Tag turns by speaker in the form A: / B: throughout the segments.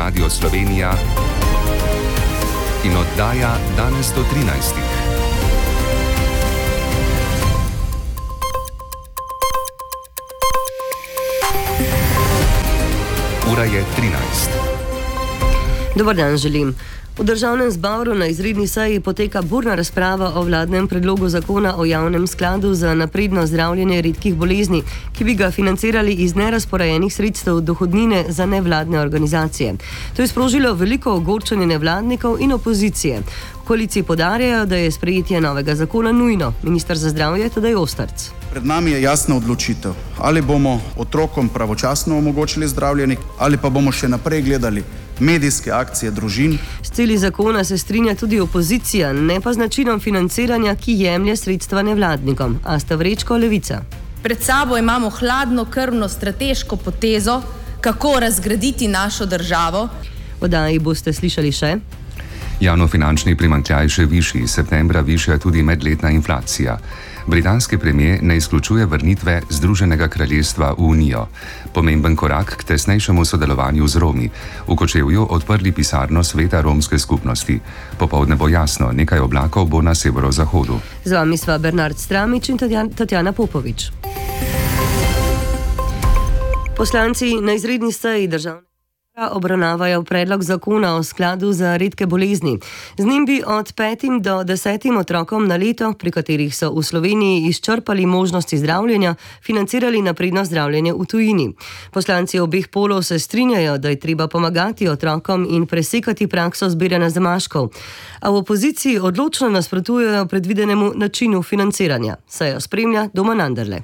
A: Radio Slovenija in oddaja Danes do 13. Ura je 13.
B: Dobar dan želim. V Državnem zboru na izredni seji poteka burna razprava o vladnem predlogu zakona o javnem skladu za napredno zdravljenje redkih bolezni, ki bi ga financirali iz nerazporejenih sredstev dohodnine za nevladne organizacije. To je sprožilo veliko ogorčenje nevladnikov in opozicije. V koaliciji poudarjajo, da je sprejetje novega zakona nujno. Minister za zdravje Tadej Ostrc.
C: Pred nami je jasna odločitev, ali bomo otrokom pravočasno omogočili zdravljenje, ali pa bomo še naprej gledali medijske akcije družin.
B: S cilji zakona se strinja tudi opozicija, ne pa z načinom financiranja, ki jemlje sredstva nevladnikom. Asta Vrečko, Levica.
D: Pred sabo imamo hladnokrvno strateško potezo, kako razgraditi našo državo.
B: V oddaji boste slišali še:
A: Javnofinančni primanjkljaj še višji, septembra višja tudi medletna inflacija. Britanski premijer ne izključuje vrnitve Združenega kraljestva v Unijo. Pomemben korak k tesnejšemu sodelovanju z Romi. V Kočevju odprli pisarno Sveta romske skupnosti. Popoldne bo jasno, nekaj oblakov bo na severozahodu.
B: Z vami sva Bernard Stramič in Tatjana Popovič. Poslanci na izredni seji državnega obravnavajo predlog zakona o skladu za redke bolezni. Z njim bi od 5 do 10 otrokom na leto, pri katerih so v Sloveniji izčrpali možnosti zdravljenja, financirali napredno zdravljenje v tujini. Poslanci obeh polov se strinjajo, da je treba pomagati otrokom in presekati prakso zbiranja zamaškov. A v opoziciji odločno nasprotujejo predvidenemu načinu financiranja. Sejo spremlja Domen Anderle.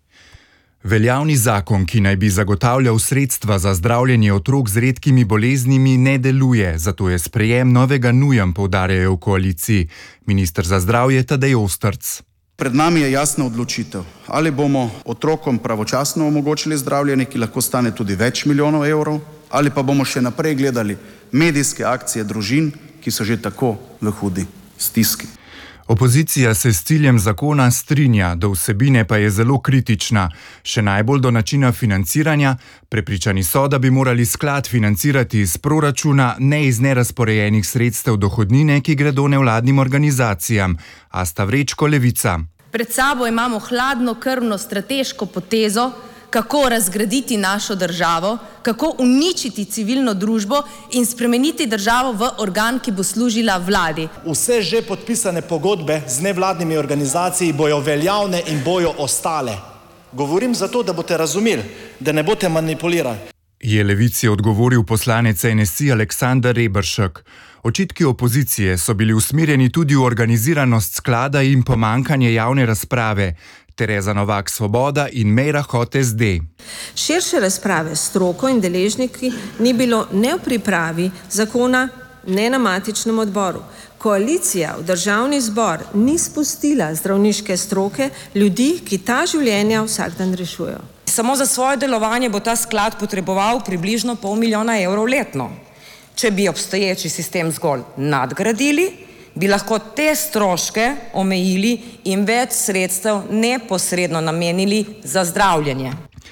E: Veljavni zakon, ki naj bi zagotavljal sredstva za zdravljenje otrok z redkimi boleznimi, ne deluje, zato je sprejem novega nujen, poudarjajo v koaliciji. Minister za zdravje Tadej Ostrc.
C: Pred nami je jasna odločitev, ali bomo otrokom pravočasno omogočili zdravljenje, ki lahko stane tudi več milijonov evrov, ali pa bomo še naprej gledali medijske akcije družin, ki so že tako v hudi stiski.
E: Opozicija se s ciljem zakona strinja, do vsebine pa je zelo kritična, še najbolj do načina financiranja. Prepričani so, da bi morali sklad financirati iz proračuna, ne iz nerazporejenih sredstev dohodnine, ki gredo nevladnim organizacijam. Asta Vrečko, Levica.
D: Pred sabo imamo hladnokrvno strateško potezo, kako razgraditi našo državo, kako uničiti civilno družbo in spremeniti državo v organ, ki bo služila vladi.
F: Vse že podpisane pogodbe z nevladnimi organizacijami bojo veljavne in bojo ostale. Govorim zato, da boste razumeli, da ne boste manipulirali.
E: Je Levici odgovoril poslanec NSI Aleksander Reberšek. Očitki opozicije so bili usmerjeni tudi v organiziranost sklada in pomankanje javne razprave. Tereza Novak, Svoboda in Meira Hot SD.
G: Širše razprave s stroko in deležniki ni bilo ne v pripravi zakona, ne na matičnem odboru. Koalicija v državni zbor ni spustila zdravniške stroke, ljudi, ki ta življenja vsak dan rešujejo.
H: Samo za svoje delovanje bo ta sklad potreboval približno 500 000 evrov letno. Če bi obstoječi sistem zgolj nadgradili, bi lahko te stroške omejili in več sredstev neposredno namenili za zdravljenje.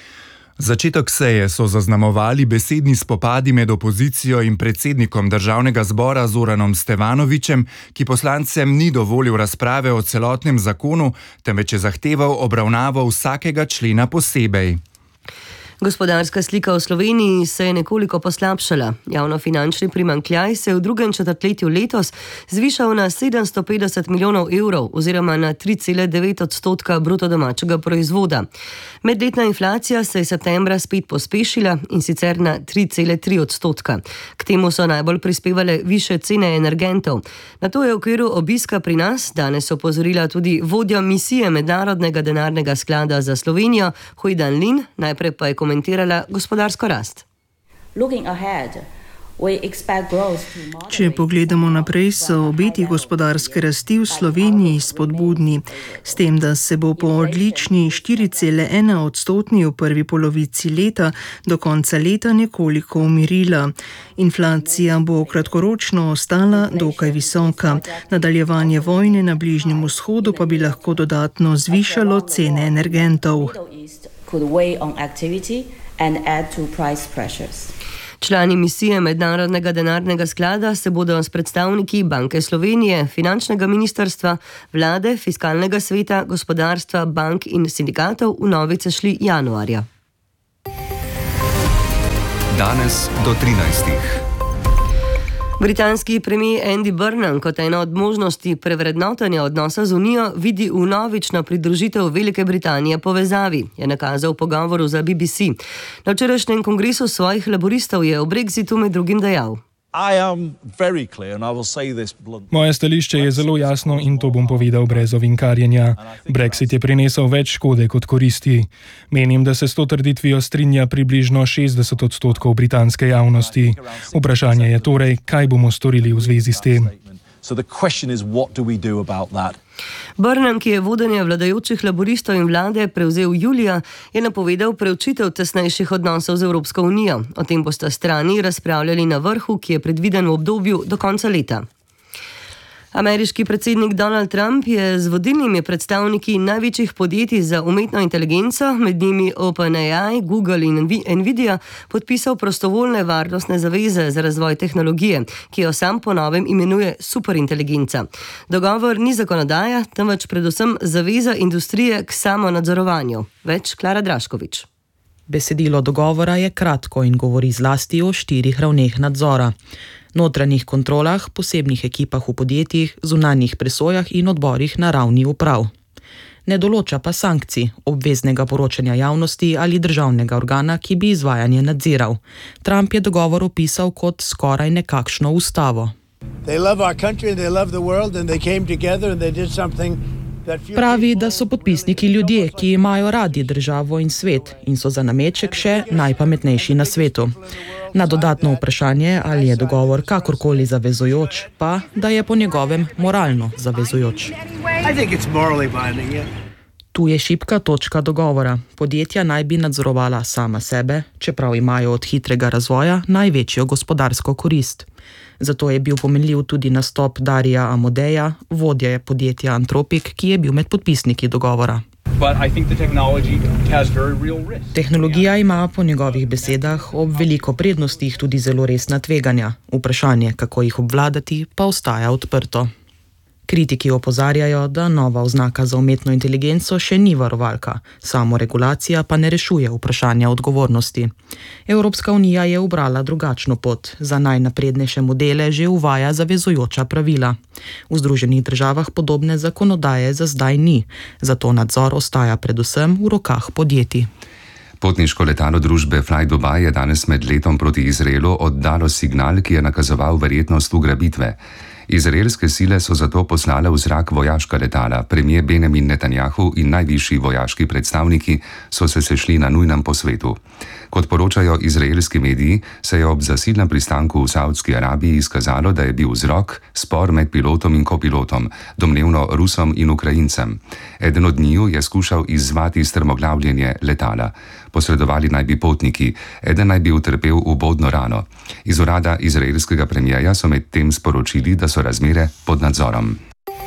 E: Začetek seje so zaznamovali besedni spopadi med opozicijo in predsednikom Državnega zbora Zoranom Stevanovićem, ki poslancem ni dovolil razprave o celotnem zakonu, temveč je zahteval obravnavo vsakega člena posebej.
B: Gospodarska slika v Sloveniji se je nekoliko poslabšala. Javnofinančni primanjkljaj se je v drugem četrtletju letos zvišal na 750 milijonov evrov oziroma na 3,9% bruto domačega proizvoda. Medletna inflacija se je septembra spet pospešila in sicer na 3,3%. K temu so najbolj prispevale višje cene energentov. Na to je v okviru obiska pri nas danes opozorila tudi vodja misije Mednarodnega denarnega sklada za Slovenijo, Hui Dan Lin, najprej pa je komentirala gospodarsko rast.
I: Če pogledamo naprej, so obeti gospodarske rasti v Sloveniji spodbudni, s tem, da se bo po odlični 4,1% v prvi polovici leta do konca leta nekoliko umirila. Inflacija bo kratkoročno ostala dokaj visoka. Nadaljevanje vojne na Bližnjem vzhodu pa bi lahko dodatno zvišalo cene energentov.
B: Člani misije Mednarodnega denarnega sklada se bodo s predstavniki Banke Slovenije, Finančnega ministrstva, vlade, Fiskalnega sveta, gospodarstva, bank in sindikatov v Novice šli januarja.
A: Danes do 13.
B: Britanski premijer Andy Burnham kot eno od možnosti prevrednotenja odnosa z Unijo vidi vnovično pridružitev Velike Britanije povezavi, je nakazal v pogovoru za BBC. Na včerajšnjem kongresu svojih laboristov je o Brexitu med drugim dejal.
J: Moje stališče je zelo jasno in to bom povedal brez ovinkarjenja. Brexit je prinesel več škode kot koristi. Menim, da se s to trditvijo strinja približno 60% britanske javnosti. Vprašanje je torej, kaj bomo storili v zvezi s tem.
B: Burnham, ki je vodenje vladajočih laboristov in vlade prevzel julija, je napovedal preučitev tesnejših odnosov z Evropsko unijo. O tem bosta strani razpravljali na vrhu, ki je predviden v obdobju do konca leta. Ameriški predsednik Donald Trump je z vodilnimi predstavniki največjih podjetij za umetno inteligenco, med njimi OpenAI, Google in Nvidia, podpisal prostovoljne varnostne zaveze za razvoj tehnologije, ki jo sam po novem imenuje superinteligenca. Dogovor ni zakonodaja, temveč predvsem zaveza industrije k samonadzorovanju. Več Klara Draškovič.
K: Besedilo dogovora je kratko in govori zlasti o 4 ravneh nadzora. Notranjih kontrolah, posebnih ekipah v podjetjih, zunanjih presojah in odborih na ravni uprav. Ne določa pa sankcij, obveznega poročanja javnosti ali državnega organa, ki bi izvajanje nadziral. Trump je dogovor opisal kot skoraj nekakšno ustavo. Pravi, da so podpisniki ljudje, ki imajo radi državo in svet in so za nameček še najpametnejši na svetu. Na dodatno vprašanje, ali je dogovor kakorkoli zavezujoč, pa da je po njegovem moralno zavezujoč. Tu je šibka točka dogovora. Podjetja naj bi nadzorovala sama sebe, čeprav imajo od hitrega razvoja največjo gospodarsko korist. Zato je bil pomenljiv tudi nastop Darija Amodeja, vodja podjetja Antropik, ki je bil med podpisniki dogovora. Tehnologija ima po njegovih besedah ob veliko prednostih tudi zelo resna tveganja. Vprašanje, kako jih obvladati, pa ostaja odprto. Kritiki opozarjajo, da nova oznaka za umetno inteligenco še ni varovalka, samoregulacija pa ne rešuje vprašanja odgovornosti. Evropska unija je ubrala drugačno pot, za najnaprednejše modele že uvaja zavezujoča pravila. V Združenih državah podobne zakonodaje za zdaj ni, zato nadzor ostaja predvsem v rokah podjetij.
A: Potniško letalo družbe Fly Dubai je danes med letom proti Izraelu oddalo signal, ki je nakazoval verjetnost ugrabitve. Izraelske sile so zato poslale v zrak vojaška letala. Premier Benjamin Netanjahu in najvišji vojaški predstavniki so se sešli na nujnem posvetu. Kot poročajo izraelski mediji, se je ob zasilnem pristanku v Saudski Arabiji izkazalo, da je bil vzrok spor med pilotom in kopilotom, domnevno Rusom in Ukrajincem. Eden od njiju je skušal izzvati strmoglavljenje letala. Posredovali naj bi potniki, eden naj bi utrpel ubodno rano. Iz urada izraelskega premierja so medtem sporočili, da so razmere pod nadzorom.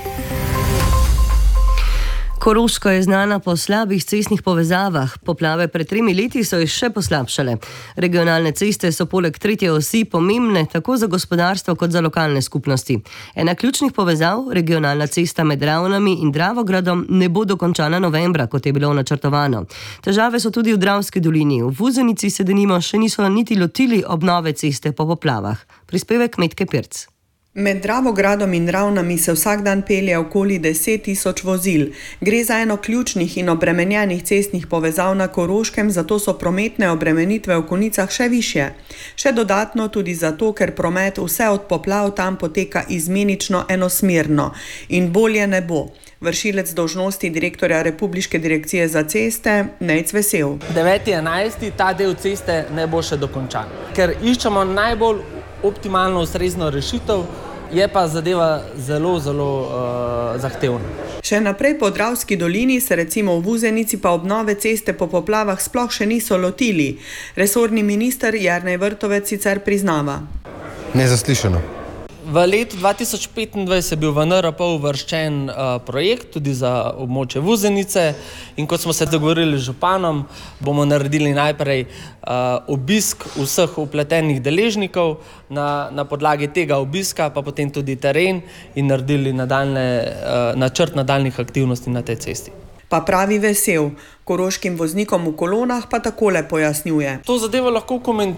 B: Koroška je znana po slabih cestnih povezavah. Poplave pred 3 leti so jih še poslabšale. Regionalne ceste so poleg 3. osi pomembne tako za gospodarstvo kot za lokalne skupnosti. Ena ključnih povezav, regionalna cesta med Ravnami in Dravogradom, ne bo dokončana novembra, kot je bilo načrtovano. Težave so tudi v Dravski dolini. V Vuzenici se denimo še niso niti lotili obnove ceste po poplavah. Prispevek Metke Pirc.
L: Med Dravogradom in Ravnami se vsak dan pelje okoli 10.000 vozil. Gre za eno ključnih in obremenjenih cestnih povezav na Koroškem, zato so prometne obremenitve v konicah še višje. Še dodatno tudi zato, ker promet vse od poplav tam poteka izmenično enosmerno in bolje ne bo. Vršilec dolžnosti direktorja Republiške direkcije za ceste, Nejc Vesel.
M: 9.11. ta del ceste ne bo še dokončan, ker iščemo najbolj optimalno ustrezno rešitev, je pa zadeva zelo zahtevna.
L: Še naprej po Dravski dolini se recimo v Vuzenici pa obnove ceste po poplavah sploh še niso lotili. Resorni minister Jernej Vrtovec sicer priznava.
N: Nezaslišano.
M: V letu 2025 je bil v NRP uvrščen projekt tudi za območje Vuzenice in kot smo se dogovorili z županom, bomo naredili najprej obisk vseh vpletenih deležnikov, na podlagi tega obiska pa potem tudi teren in naredili načrt nadaljnjih aktivnosti na tej cesti.
L: Pa pravi Vesel, koroškim voznikom v kolonah pa takole pojasnjuje.
M: To zadevo lahko komentira